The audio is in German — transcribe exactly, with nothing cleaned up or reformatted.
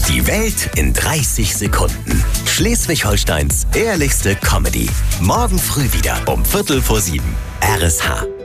Die Welt in dreißig Sekunden. Schleswig-Holsteins ehrlichste Comedy. Morgen früh wieder um Viertel vor sieben. R S H.